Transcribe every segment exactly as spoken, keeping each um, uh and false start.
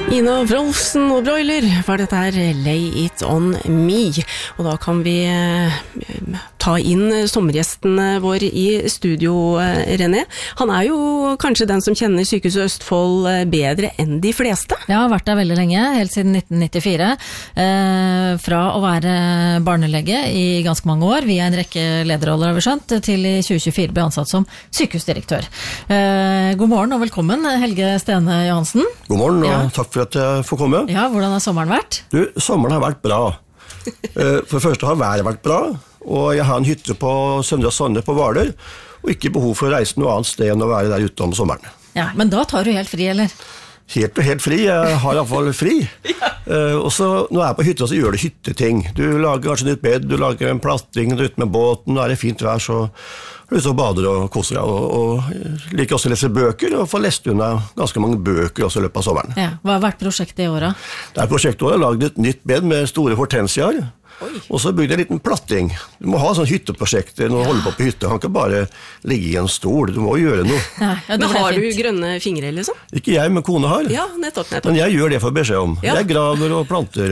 Ina Wroldsen og Broiler var dette her Lay It On Me, og da kan vi eh, ta inn sommergjesten vår i studio, eh, René. Han er jo kanskje den som kjenner Sykehuset Østfold eh, bedre enn de fleste. Jeg har vært der veldig lenge, helt siden nitten nittifire, eh, fra å være barnelege i ganske mange år, via en rekke lederroller har vi skjønt, til i tjue tjuefire ble ansatt som sykehusdirektør. Eh, god morgen og velkommen, Helge Stene Johansen. God morgen, og ja. takk for at jeg får komme. Ja, hvordan har sommeren vært? Du, sommeren har vært bra. For det første har været vært bra, og jeg har en hytte på Søndre Sande på Hvaler, og ikke behov for å reise noe annet sted enn å være der ute om sommeren. Ja, men da tar du helt fri, eller? Helt og helt fri, jeg har i hvert fall fri. Ja. Uh, og så, når jeg er på hytta, så gjør du hytteting. Du lager kanskje nytt bed, du lager en platting, du er ute med båten, når det er fint vær, så er du ute og bader og koser deg, og, og liker også å lese bøker, og får lest unna ganske mange bøker også i løpet av sommeren. Ja. Hva har vært prosjektet i året? Det er prosjektet i året, jeg har laget et nytt bed med store hortensiaer, og så bygde jeg en liten platting. Du må ha sånn hytteprosjekter når du ja. holder på på hytte. Du kan ikke bare ligge i en stol, du må gjøre noe. Ja, ja, men har du grønne fingre, liksom? Ikke jeg, men kone har. Ja, nettopp, nettopp. Men jeg gjør det for beskjed om. Ja. Jeg graver og planter.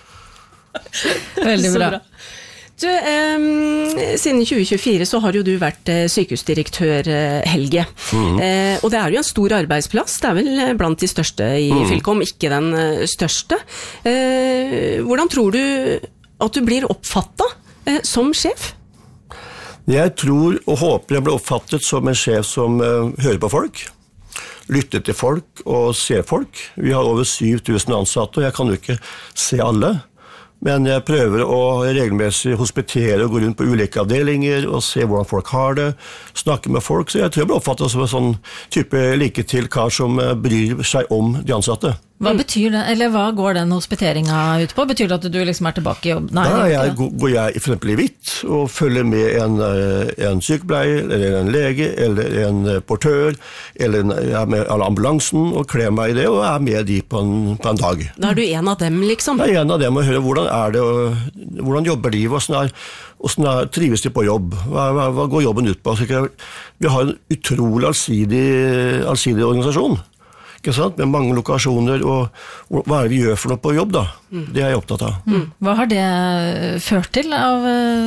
Veldig bra. bra. Du, eh, siden tjue tjuefire så har jo du vært eh, sykehusdirektør, eh, Helge. Mm. Eh, og det er jo en stor arbeidsplass, det er vel blant de største i mm. fylket, om ikke den eh, største. Eh, hvordan tror du at du blir oppfattet eh, som sjef? Jeg tror og håper jeg blir oppfattet som en sjef som eh, hører på folk, lytter til folk og ser folk. Vi har over syv tusen ansatte, og jeg kan jo ikke se alle. Men jeg prøver å regelmessig hospitere og gå rundt på ulike avdelinger og se hvordan folk har det, snakke med folk. Så jeg tror jeg blir oppfattet som en sånn type like til kar som bryr seg om de ansatte. Hva betyr det, eller hva går den hospiteringen ut på? Betyr det at du liksom er tilbake i jobb? Nei, da jeg, går jeg for eksempel i hvitt og følger med en, en sykepleier, eller en lege, eller en portør, eller en, jeg er med ambulansen og kler meg i det, og er med de på en, på en dag. Da er du en av dem, liksom? Jeg er en av dem, og hører hvordan er det, og hvordan jobber de, hvordan er, hvordan er, trives de på jobb, hva, hva, hva går jobben ut på? Så vi har en utrolig allsidig, allsidig organisasjon. Ikke sant? Med mange lokasjoner, og, og hva er det vi gjør for noe på jobb da? Mm. Det er jeg opptatt av. Mm. Hva har det ført til av,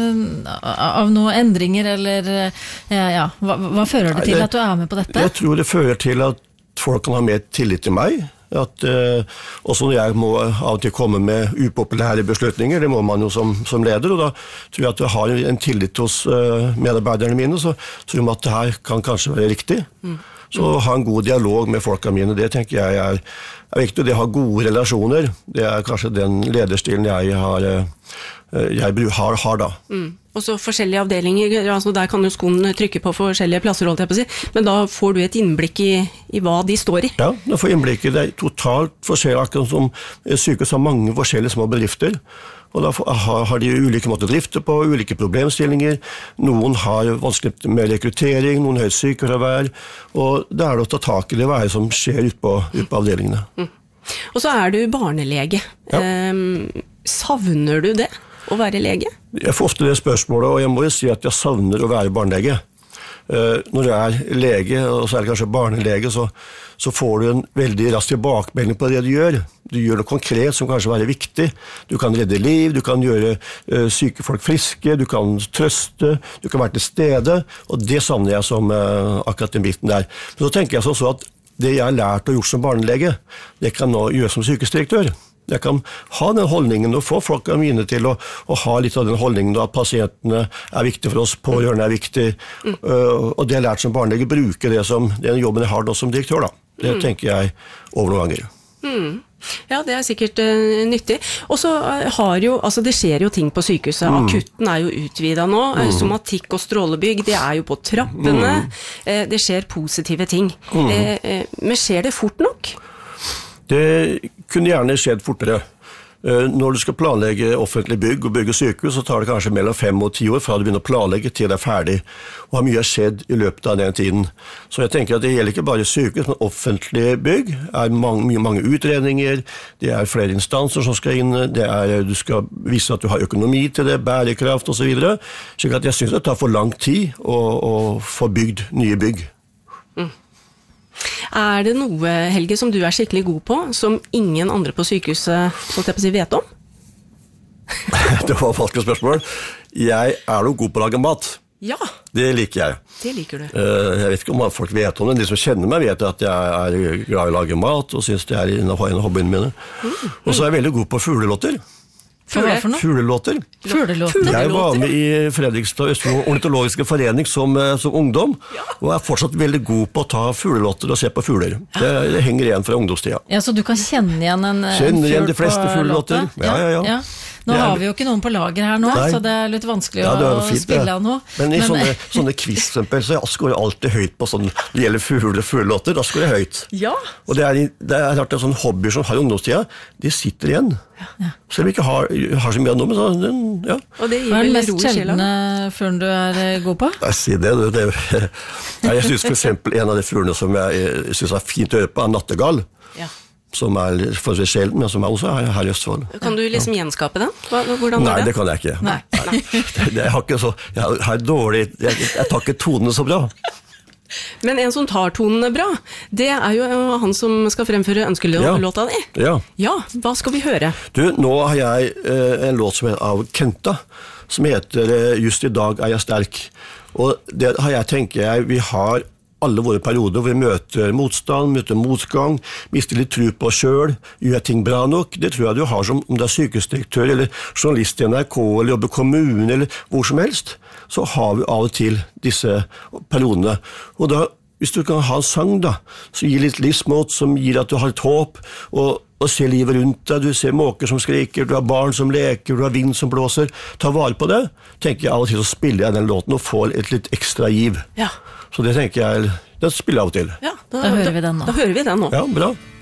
av noen endringer, eller ja, ja. Hva, hva fører det til Nei, det, at du er med på dette? Jeg tror det fører til at folk kan ha mer tillit til meg, at uh, også når jeg må av og til komme med upopulære beslutninger, det må man jo som, som leder, og da tror jeg at jeg har en tillit hos uh, medarbeiderne mine, så tror jeg at det her kan kanskje være riktig. Mm. Så å ha en god dialog med folka mine, det tenker jeg er, er viktig. Det å ha gode relasjoner, det er kanskje den lederstilen jeg har, jeg har, har da. Mm. Og så forskjellige avdelinger, altså der kan jo skoen trykke på forskjellige plasser, holdt jeg på å si, men da får du et innblikk i, i hva de står i. Ja, da får innblikk i det totalt forskjellig, akkurat som sykehus har mange forskjellige små bedrifter, og da har de ulike måter å drifte på, ulike problemstillinger. Noen har vanskelig med rekruttering, noen høyt sykefravær, og det er det å ta tak i det, hva er det som skjer ute på, ut på avdelingene. Mm. Og så er du barnelege. Ja. Um, savner du det, å være lege? Jeg får ofte det spørsmålet, og jeg må jo si at jeg savner å være barnelege. Uh, når du er lege, og så er det kanskje barnelege, så, så får du en veldig rask tilbakemelding på det du gjør. Du gjør noe konkret som kanskje er viktig. Du kan redde liv, du kan gjøre uh, syke folk friske, du kan trøste, du kan være til stede, og det savner jeg som uh, akkurat den biten der. Men så tenker jeg sånn så at det jeg har lært og gjort som barnelege, det kan nå gjøre som sykehusdirektør. Jeg kan ha den holdningen og få folk mine til å, å ha litt av den holdningen at pasientene er viktige for oss, pårørende er viktig, mm. uh, og det jeg har lært som barnelege, bruke det som den jobben jeg har nå som direktør da. Det mm. tenker jeg over noen ganger. Mm. Ja, det er sikkert uh, nyttig. Og så uh, har jo, altså det skjer jo ting på sykehuset. Mm. Akutten er jo utvidet nå. Mm. Somatikk og strålebygg, det er jo på trappene. Mm. Uh, det skjer positive ting. Mm. Uh, uh, men skjer det fort nok? Det kunne gjerne skjedd fortere. Når du skal planlegge offentlig bygg og bygge sykehus, så tar det kanskje mellom fem og ti år fra du begynner å planlegge til det er ferdig. Og mye har skjedd i løpet av den tiden. Så jeg tenker at det gjelder ikke bare sykehus, men offentlige bygg er mange, mange utredninger, det er flere instanser som skal inn, det er, du skal vise at du har økonomi til det, bærekraft og så videre. Så jeg synes det tar for lang tid å, å få bygd nye bygg. Mm. Er det noe, Helge, som du er skikkelig god på, som ingen andre på sykehuset holdt jeg på å si, vet om? Det var faktisk et spørsmål. Jeg er jo god på å lage mat. Ja. Det liker jeg. Det liker du. Jeg vet ikke om folk vet om det. De som kjenner meg vet at jeg er glad i å lage mat, og synes det er en av hobbyene mine. Mm. Og så er jeg veldig god på fuglelåter. Hva var det for noe? Fuglelåter. Fuglelåter. Jeg var med i Fredrikstad Østfold Ornitologiske forening som, som ungdom, ja. Og er fortsatt veldig god på å ta fuglelåter og se på fugler. Det, det henger igjen fra ungdomstida. Ja, så du kan kjenne igjen en, kjenne igjen de fleste fuglelåter. Ja, ja, ja. ja. Nå er, har vi jo ikke noen på lager her nå, nei. Så det er litt vanskelig ja, å fint, spille av noe. Men i Men, sånne, sånne quiz, så jeg skårer alltid høyt på sånn, det gjelder fugle, fuglelåter, da skårer jeg høyt. Ja. Og det er, det er klart, det er sånne hobbyer som har i ungdomstida, de sitter igjen. Ja. Selv om vi ikke har, har så mye av noe, men så, den, ja. Og det Hva er den mest sjeldne fuglen du er god på? Jeg sier det, det, det. Jeg synes for eksempel en av de fuglene som jeg, jeg synes er fint å høre på, er nattegal. Ja. Som er for seg sjelden, men som er også her, her i Østfold. Kan du liksom gjenskape den? Hva, hvordan Nei, det? det kan jeg ikke. Nei. Nei. det, jeg har ikke så, jeg har dårlig, jeg, jeg tar ikke tonene så bra. Men en som tar tonene bra, det er jo han som skal fremføre ønskelåta di. Ja. Ja, hva skal vi høre? Du, nå har jeg eh, en låt som er av Kenta, som heter eh, Just i dag er jeg sterk. Og det har jeg tenkt, jeg, vi har alle våre perioder hvor vi møter motstand, møter motgang, mister litt tro på oss selv, gjør ting bra nok. Det tror jeg du har som om du er sykehusdirektør eller journalist i N R K eller jobber i kommunen eller hvor som helst. Så har vi av og til disse periodene. Og da, hvis du kan ha en sang da, som gir litt livsmåt, som gir at du har et håp, og, og ser livet rundt deg, du ser måker som skriker, du har barn som leker, du har vind som blåser, ta vare på det, tenker jeg av og til så spiller jeg den låten og får et litt ekstra giv. Ja. Så det tenker jeg, det spiller jeg av og til. Ja, da, da hører vi den nå. Da, da hører vi den nå. Ja, bra.